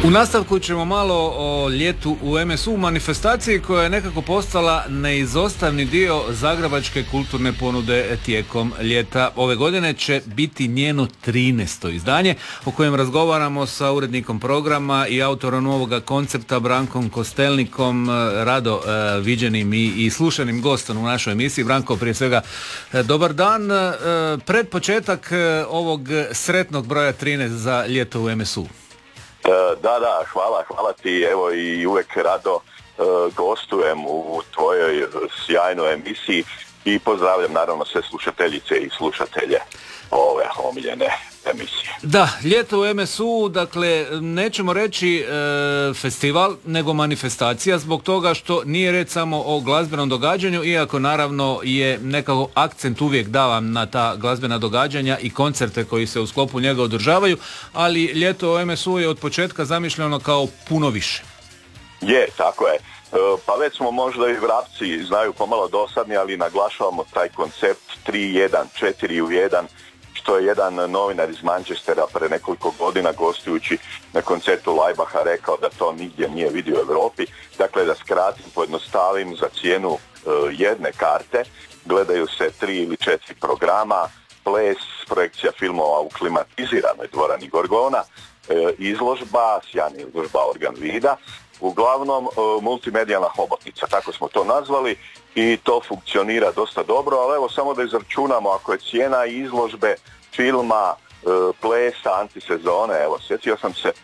U nastavku ćemo malo o ljetu u MSU, manifestaciji koja je nekako postala neizostavni dio zagrebačke kulturne ponude tijekom ljeta. Ove godine će biti njeno 13. izdanje o kojem razgovaramo sa urednikom programa i autorom novoga koncepta Brankom Kostelnikom, rado viđenim i slušanim gostom u našoj emisiji. Branko, prije svega dobar dan. Pred početak ovog sretnog broja 13 za ljeto u MSU. Da, hvala ti, evo i uvijek rado gostujem u tvojoj sjajnoj emisiji i pozdravljam naravno sve slušateljice i slušatelje ove omiljene emisije. Da, ljeto u MSU, dakle, nećemo reći festival, nego manifestacija, zbog toga što nije reč samo o glazbenom događanju, iako naravno je nekako akcent uvijek davan na ta glazbena događanja i koncerte koji se u sklopu njega održavaju, ali ljeto u MSU je od početka zamišljeno kao puno više. Je, tako je. Pa već smo možda i vrapci znaju pomalo dosadni, ali naglašavamo taj koncept 3-1, 4 u 1, što je jedan novinar iz Manchestera pre nekoliko godina gostujući na koncertu Lajbaha rekao da to nigdje nije vidio u Europi. Dakle, da skratim, pojednostavim, za cijenu jedne karte gledaju se 3 ili 4 programa, ples, projekcija filmova u klimatiziranoj dvorani Gorgona, izložba, sjajna izložba Organ Vida, uglavnom multimedijalna hobotnica, tako smo to nazvali i to funkcionira dosta dobro, ali evo samo da izračunamo, ako je cijena izložbe, filma, plesa, antisezone, evo sjetio sam se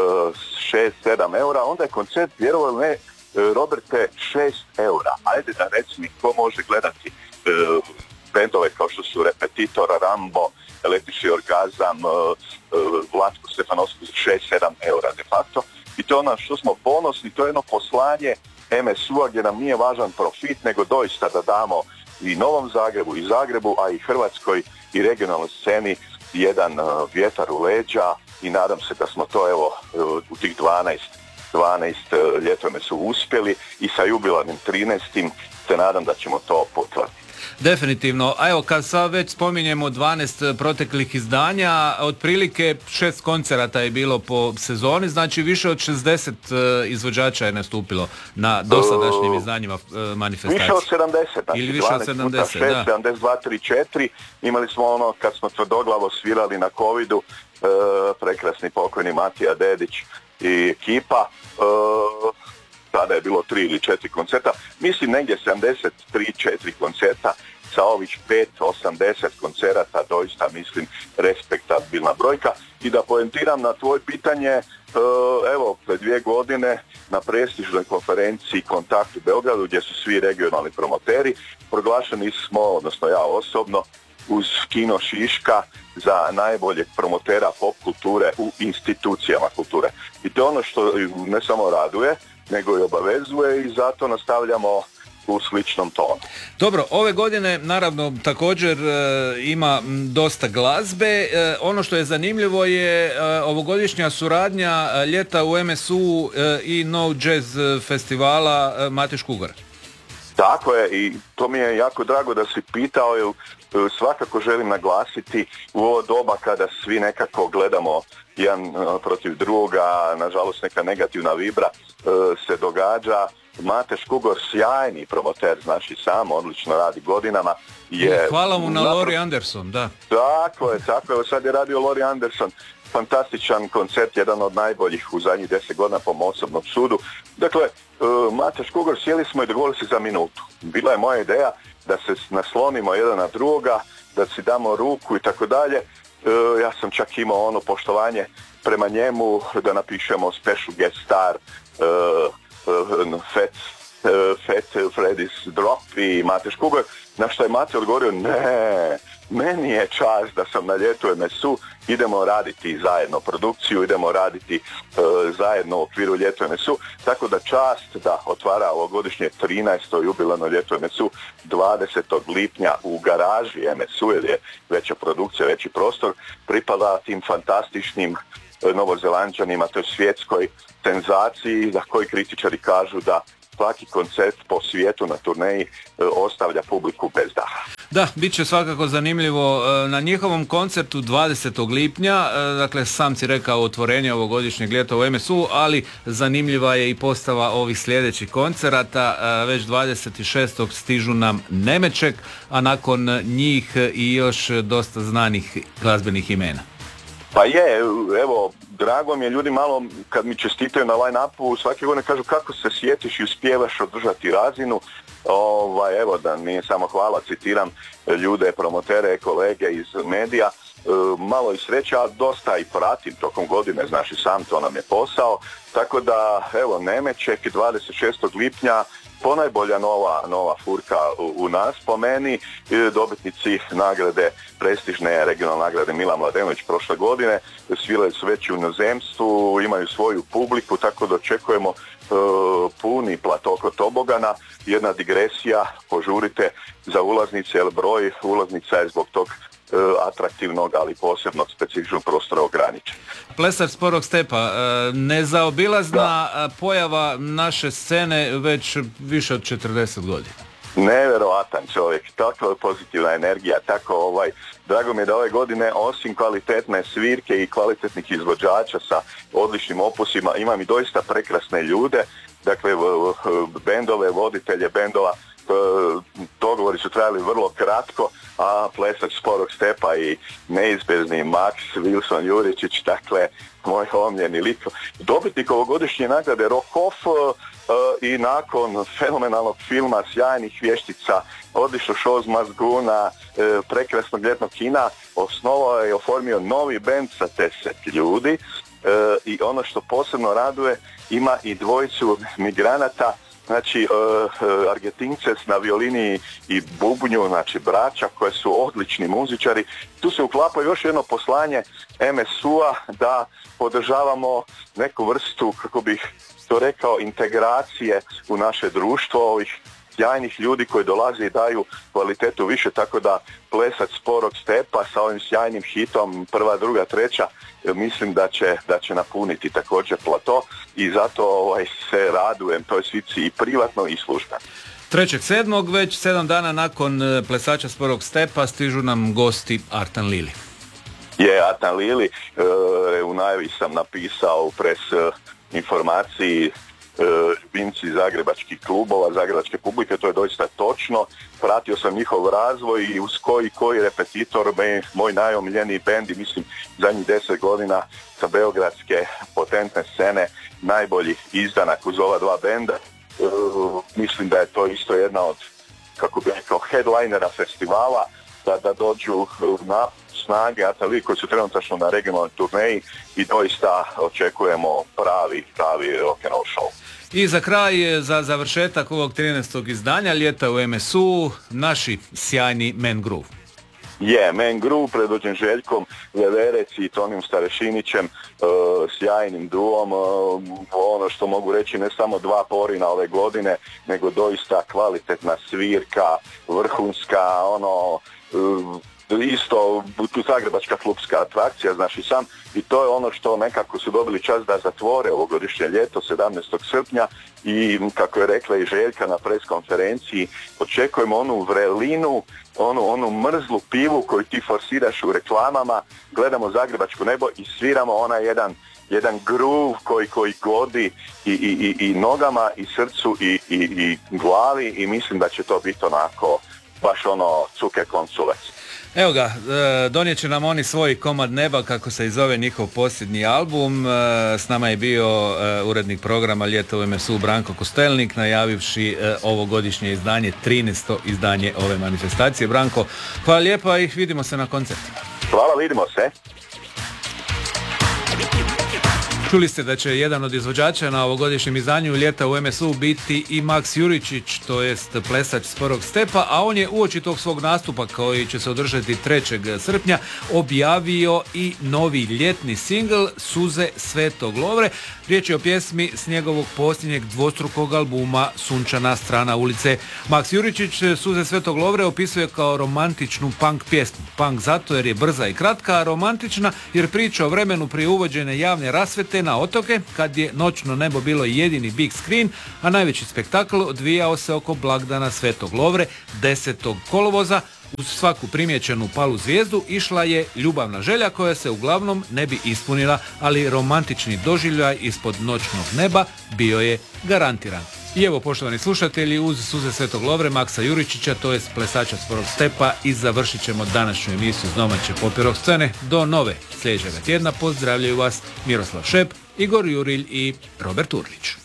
6-7 eura, onda je koncert, vjerovali ne, Roberte, 6 eura. Ajde da reci mi ko može gledati bendove kao što su Repetitor, Rambo, Električni orgazam, Vlatko Stefanovski za 6-7 eura de facto. I to je ono što smo ponosni, to je jedno poslanje MSU-a gdje nam nije važan profit, nego doista da damo i Novom Zagrebu, i Zagrebu, a i Hrvatskoj i regionalnoj sceni jedan vjetar u leđa i nadam se da smo to evo u tih 12 ljeto MSU uspjeli i sa jubilarnim 13. se nadam da ćemo to potvrditi. Definitivno. A evo, kad sad već spominjemo 12 proteklih izdanja, otprilike 6 koncerata je bilo po sezoni, znači više od 60 izvođača je nastupilo na dosadašnjim izdanjima manifestacije. Više od 70, znači ili više od 70, 6, da. 72, 3, 4. Imali smo ono kad smo tvrdoglavo svirali na covidu, prekrasni pokojni Matija Dedić i ekipa. Tada je bilo 3 ili 4 koncerta, mislim negdje 73-4 koncerta sa ovih 5-80 koncerata, doista mislim respektabilna brojka. I da poentiram na tvoje pitanje, evo pred 2 godine na prestižnoj konferenciji Kontakt u Beogradu gdje su svi regionalni promoteri, proglašeni smo, odnosno ja osobno, uz Kino Šiška za najboljeg promotera pop kulture u institucijama kulture. I to je ono što ne samo raduje, nego i obavezuje i zato nastavljamo u sličnom tonu. Dobro, ove godine naravno također ima dosta glazbe. Ono što je zanimljivo je ovogodišnja suradnja ljeta u MSU i No Jazz festivala Mate Škugar. Tako je i to mi je jako drago da si pitao, jer svakako želim naglasiti u ovo doba kada svi nekako gledamo jedan protiv drugoga, nažalost neka negativna vibra se događa. Mate Škugor, sjajni promoter, znači sam odlično radi godinama. Hvala mu na Laurie Anderson, da. Tako je, sad je radio Laurie Anderson. Fantastičan koncert, jedan od najboljih u zadnjih 10 godina po mom osobnom sudu. Dakle, Mate Škugor, sjeli smo i dogovorili se za minutu. Bila je moja ideja da se naslonimo jedan na drugoga, da si damo ruku i tako dalje. Ja sam čak imao ono poštovanje prema njemu da napišemo special guest star Fat Freddy's Drop i Mate Škugor, na što je Mate odgovorio, ne, meni je čast da sam na ljetu MSU, idemo raditi zajedno produkciju, idemo raditi zajedno u okviru ljetu MSU, tako da čast da otvara ovogodišnje 13. jubilarno ljeto MSU 20. lipnja u garaži MSU, jer je veća produkcija, veći prostor, pripada tim fantastičnim Novozelanđanima, to je svjetskoj senzaciji za koji kritičari kažu da svaki koncert po svijetu na turneji ostavlja publiku bez daha. Da, bit će svakako zanimljivo na njihovom koncertu 20. lipnja, dakle sam si rekao otvorenje ovogodišnjeg ljeta u MSU, ali zanimljiva je i postava ovih sljedećih koncerata. Već 26. stižu nam Nemećek, a nakon njih i još dosta znanih glazbenih imena. Pa je, evo, drago mi je, ljudi malo kad mi čestitaju na line-upu svake godine kažu kako se sjetiš i uspijevaš održati razinu. Evo, da nije samo hvala, citiram ljude, promotere, kolege iz medija, malo i sreća, a dosta i pratim tokom godine, znaš i sam, to nam je posao, tako da evo Nemećek 26. lipnja ponajbolja nova furka u nas po meni, dobitnici nagrade, prestižne regionalne nagrade Milan Mladenović prošle godine, svirali su već u inozemstvu, imaju svoju publiku, tako da očekujemo puni plato kod tobogana. Jedna digresija, požurite za ulaznice, jer broj ulaznica je zbog tog atraktivnog, ali posebnog specifičnog prostora ograničen. Plesač Sporog stepa, nezaobilazna pojava naše scene već više od 40 godina. Nevjerojatan čovjek, tako pozitivna energija, tako drago mi je da ove godine osim kvalitetne svirke i kvalitetnih izvođača sa odličnim opusima imam i doista prekrasne ljude, dakle bendove, voditelje bendova, dogovori su trajali vrlo kratko, a Plesač Sporog stepa i neizbežni Max Wilson Juričić, dakle moj omljeni lik, dobitnik ovogodišnje nagrade Rokoff, i nakon fenomenalnog filma, sjajnih vještica, odličnog show s Mazguna, prekrasnog ljetnog kina, osnovao je i oformio novi bend sa 10 ljudi, i ono što posebno raduje, ima i dvojicu migranata, znači Argentince na violini i bubnju, znači braća koje su odlični muzičari. Tu se uklapa još jedno poslanje MSU-a da podržavamo neku vrstu, kako bih to rekao, integracije u naše društvo ovih sjajnih ljudi koji dolaze i daju kvalitetu više, tako da Plesač Sporog stepa sa ovim sjajnim hitom prva, druga, treća, mislim da će napuniti također plato i zato se radujem toj svici i privatno i službeno. 3.7. već 7 dana nakon Plesača Sporog stepa stižu nam gosti Artan Lili. Artan Lili, u najavi sam napisao u pres informaciji ljubimci zagrebačkih klubova, zagrebačke publike, to je doista točno. Pratio sam njihov razvoj i uz koji repetitor, moj najomiljeniji bend i mislim zadnjih 10 godina sa beogradske potentne scene najbolji izdanak uz ova dva benda. Mislim da je to isto jedna od, kako bih rekao, headlinera festivala, da dođu na snage Artan Lili koji su trenutačno na regionalnoj turneji i doista očekujemo pravi rock'n'roll show. I za kraj, za završetak ovog 13. izdanja ljeta u MSU, naši sjajni Man Groove. Man Groove predvođen Željkom Veverec i Tonijom Starešinićem, sjajnim duom, ono što mogu reći ne samo dva porina ove godine, nego doista kvalitetna svirka, vrhunska, isto zagrebačka klubska atrakcija, znaš i sam, i to je ono što nekako su dobili čast da zatvore ovogodišnje ljeto 17. srpnja i kako je rekla i Željka na pres konferenciji, očekujemo onu vrelinu, onu mrzlu pivu koju ti forsiraš u reklamama, gledamo zagrebačko nebo i sviramo jedan groove koji godi i nogama i srcu i glavi i mislim da će to biti onako baš cuke konsulec. Evo ga, donijet će nam oni svoj komad neba, kako se i zove njihov posljednji album. S nama je bio urednik programa Ljeto u MSU Branko Kostelnik, najavivši ovogodišnje izdanje, 13. izdanje ove manifestacije. Branko, hvala lijepa i vidimo se na koncertima. Hvala, vidimo se. Čuli ste da će jedan od izvođača na ovogodišnjem izdanju Ljeta u MSU biti i Max Juričić, to jest Plesač Sporog stepa, a on je uoči tog svog nastupa koji će se održati 3. srpnja objavio i novi ljetni singl Suze Svetog Lovre. Riječ je o pjesmi s njegovog posljednjeg dvostrukog albuma Sunčana strana ulice. Max Juričić Suze Svetog Lovre opisuje kao romantičnu punk pjesmu. Punk zato jer je brza i kratka, a romantična jer priča o vremenu prije uvođene javne rasvete na otoke kad je noćno nebo bilo jedini big screen, a najveći spektakl odvijao se oko blagdana Svetog Lovre 10. kolovoza. Uz svaku primjećenu palu zvijezdu išla je ljubavna želja koja se uglavnom ne bi ispunila, ali romantični doživljaj ispod noćnog neba bio je garantiran. I evo, poštovani slušatelji, uz suze Svetog Lovre, Maksa Juričića, to je plesača s prvog stepa, i završit ćemo današnju emisiju s domaće pop rock scene. Do nove sljedećega tjedna pozdravljaju vas Miroslav Šep, Igor Jurilj i Robert Urlić.